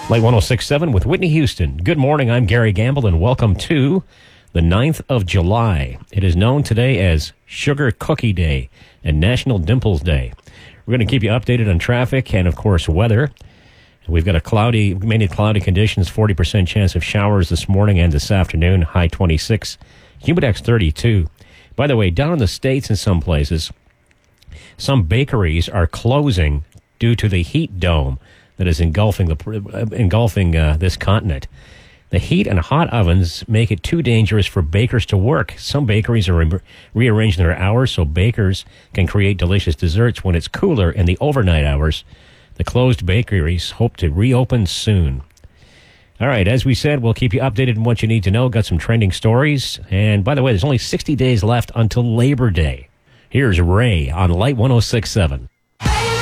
Light 106.7 with Whitney Houston. Good morning, I'm Gary Gamble, and welcome to the 9th of July. It is known today as Sugar Cookie Day and National Dimples Day. We're going to keep you updated on traffic and, of course, weather. We've got mainly cloudy conditions, 40% chance of showers this morning and this afternoon, high 26, humidex 32. By the way, down in the States in some places, some bakeries are closing due to the heat dome that is engulfing this continent. The heat and hot ovens make it too dangerous for bakers to work. Some bakeries are rearranging their hours so bakers can create delicious desserts when it's cooler in the overnight hours. The closed bakeries hope to reopen soon. All right, as we said, we'll keep you updated on what you need to know. Got some trending stories. And by the way, there's only 60 days left until Labor Day. Here's Ray on Light 106.7.